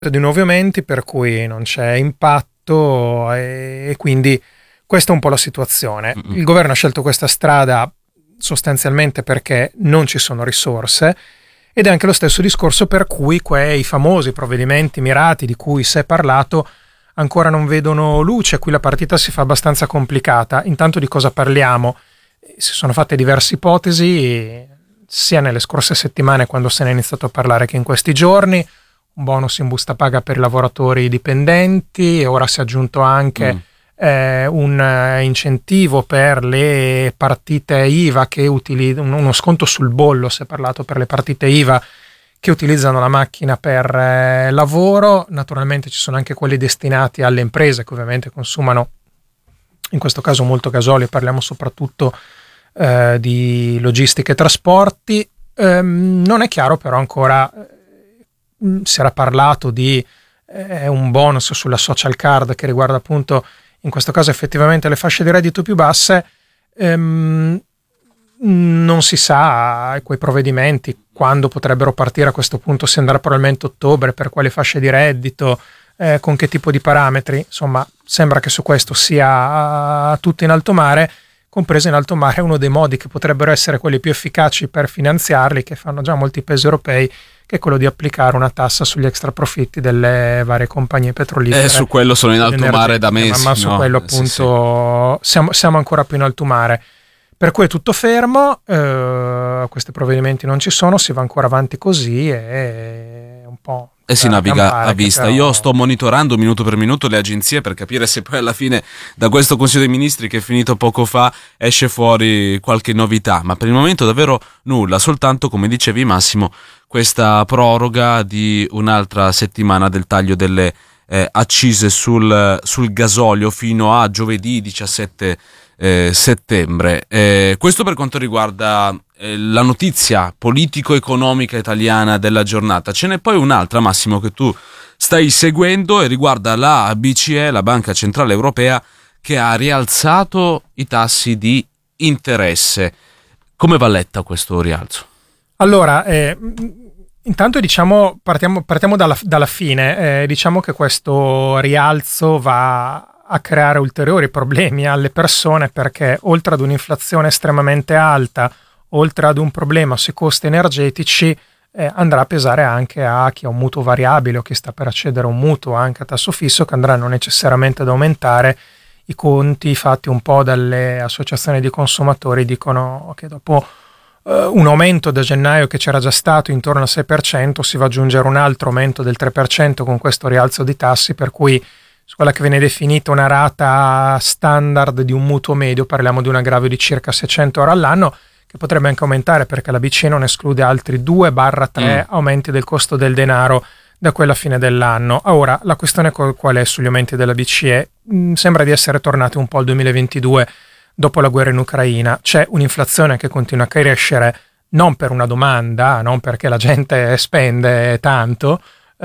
di nuovi aumenti per cui non c'è impatto e quindi questa è un po' la situazione. Il governo ha scelto questa strada sostanzialmente perché non ci sono risorse ed è anche lo stesso discorso per cui quei famosi provvedimenti mirati di cui si è parlato ancora non vedono luce. Qui la partita si fa abbastanza complicata. Intanto di cosa parliamo? Si sono fatte diverse ipotesi sia nelle scorse settimane quando se ne è iniziato a parlare che in questi giorni. Un bonus in busta paga per i lavoratori dipendenti e ora si è aggiunto anche un incentivo per le partite IVA che utilizzano, uno sconto sul bollo, si è parlato, per le partite IVA che utilizzano la macchina per lavoro. Naturalmente ci sono anche quelli destinati alle imprese che ovviamente consumano in questo caso molto gasolio, parliamo soprattutto di logistica e trasporti. Non è chiaro però ancora. Si era parlato di un bonus sulla social card che riguarda appunto in questo caso effettivamente le fasce di reddito più basse. Non si sa quei provvedimenti quando potrebbero partire. A questo punto si andrà probabilmente a ottobre, per quale fasce di reddito, con che tipo di parametri. Insomma, sembra che su questo sia tutto in alto mare. Compreso in alto mare uno dei modi che potrebbero essere quelli più efficaci per finanziarli, che fanno già molti paesi europei, che è quello di applicare una tassa sugli extra profitti delle varie compagnie petrolifere. Su quello sono in alto mare da mesi. Ma su quello appunto sì. Siamo ancora più in alto mare. Per cui è tutto fermo, questi provvedimenti non ci sono, si va ancora avanti così e un po'... E si naviga a vista. Però... Io sto monitorando minuto per minuto le agenzie per capire se poi alla fine da questo Consiglio dei Ministri che è finito poco fa esce fuori qualche novità, ma per il momento davvero nulla, soltanto, come dicevi Massimo, questa proroga di un'altra settimana del taglio delle accise sul gasolio fino a giovedì 17 settembre. Questo per quanto riguarda la notizia politico-economica italiana della giornata. Ce n'è poi un'altra, Massimo, che tu stai seguendo e riguarda la BCE, la Banca Centrale Europea, che ha rialzato i tassi di interesse. Come va letta questo rialzo? Allora, intanto diciamo partiamo dalla fine. Diciamo che questo rialzo va a creare ulteriori problemi alle persone, perché oltre ad un'inflazione estremamente alta, oltre ad un problema sui costi energetici, andrà a pesare anche a chi ha un mutuo variabile o chi sta per accedere a un mutuo anche a tasso fisso, che andranno necessariamente ad aumentare. I conti fatti un po' dalle associazioni di consumatori dicono che dopo un aumento da gennaio che c'era già stato intorno al 6%, si va ad aggiungere un altro aumento del 3% con questo rialzo di tassi, per cui su quella che viene definita una rata standard di un mutuo medio parliamo di un aggravio di circa 600 euro all'anno, che potrebbe anche aumentare perché la BCE non esclude altri 2-3 aumenti del costo del denaro da quella fine dell'anno. Ora, la questione qual è sugli aumenti della BCE? Sembra di essere tornati un po' al 2022 dopo la guerra in Ucraina. C'è un'inflazione che continua a crescere non per una domanda, non perché la gente spende tanto,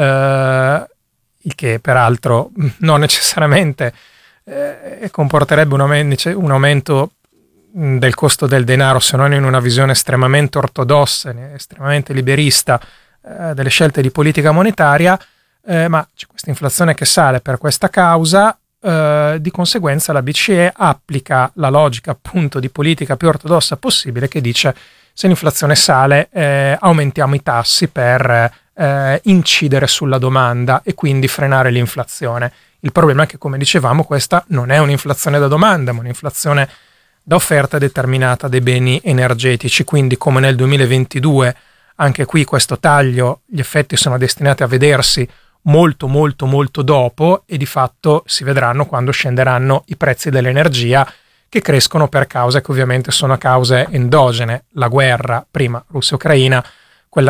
il che peraltro non necessariamente comporterebbe un aumento del costo del denaro, se non in una visione estremamente ortodossa, estremamente liberista delle scelte di politica monetaria, ma c'è questa inflazione che sale per questa causa. Di conseguenza la BCE applica la logica appunto di politica più ortodossa possibile, che dice: se l'inflazione sale aumentiamo i tassi per incidere sulla domanda e quindi frenare l'inflazione. Il problema è che, come dicevamo, questa non è un'inflazione da domanda, ma un'inflazione da offerta determinata dei beni energetici. Quindi, come nel 2022, anche qui questo taglio, gli effetti sono destinati a vedersi molto dopo, e di fatto si vedranno quando scenderanno i prezzi dell'energia, che crescono per cause che ovviamente sono cause endogene. La guerra, prima Russia-Ucraina, quella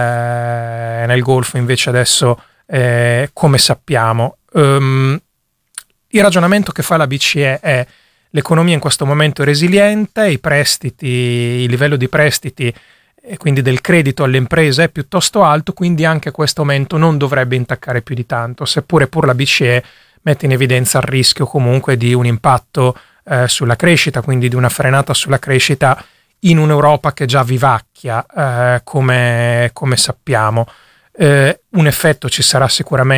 nel Golfo invece adesso, come sappiamo. Il ragionamento che fa la BCE è: l'economia in questo momento è resiliente, il livello di prestiti e quindi del credito alle imprese è piuttosto alto, quindi anche questo aumento non dovrebbe intaccare più di tanto, seppure pur la BCE mette in evidenza il rischio comunque di un impatto sulla crescita, quindi di una frenata sulla crescita in un'Europa che già vivacchia, come sappiamo. un effetto ci sarà sicuramente